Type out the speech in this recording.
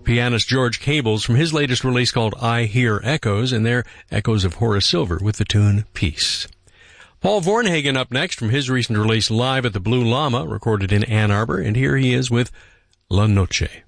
pianist George Cables from his latest release called I Hear Echoes, and they're echoes of Horace Silver with the tune Peace. Paul Vornhagen up next from his recent release Live at the Blue Llama, recorded in Ann Arbor, and here he is with La Noche.